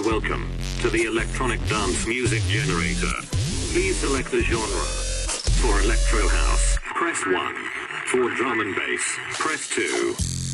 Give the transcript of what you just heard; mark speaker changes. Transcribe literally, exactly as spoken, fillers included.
Speaker 1: welcome to the electronic dance music generator. Please select the genre. For electro house, press one. For drum and bass, press two.